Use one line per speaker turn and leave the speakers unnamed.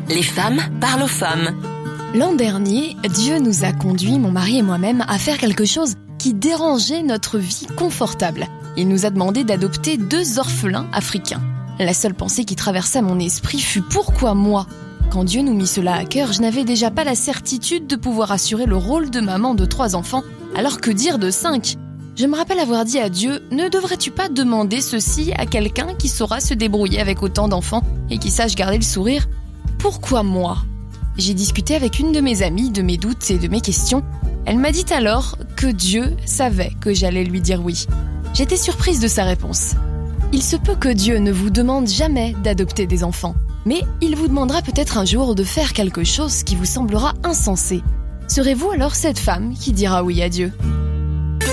Les femmes parlent aux femmes.
L'an dernier, Dieu nous a conduits, mon mari et moi-même, à faire quelque chose qui dérangeait notre vie confortable. Il nous a demandé d'adopter 2 orphelins africains. La seule pensée qui traversa mon esprit fut « Pourquoi moi ?» Quand Dieu nous mit cela à cœur, je n'avais déjà pas la certitude de pouvoir assurer le rôle de maman de 3 enfants, alors que dire de 5 ? Je me rappelle avoir dit à Dieu « Ne devrais-tu pas demander ceci à quelqu'un qui saura se débrouiller avec autant d'enfants et qui sache garder le sourire ? Pourquoi moi ?» J'ai discuté avec une de mes amies de mes doutes et de mes questions. Elle m'a dit alors que Dieu savait que j'allais lui dire oui. J'étais surprise de sa réponse. Il se peut que Dieu ne vous demande jamais d'adopter des enfants, mais il vous demandera peut-être un jour de faire quelque chose qui vous semblera insensé. Serez-vous alors cette femme qui dira oui à Dieu ?